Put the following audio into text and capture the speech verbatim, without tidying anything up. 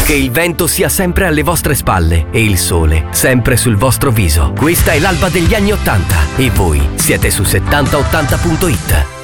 Che il vento sia sempre alle vostre spalle e il sole sempre sul vostro viso. Questa è l'alba degli anni ottanta e voi siete su settanta ottanta punto it.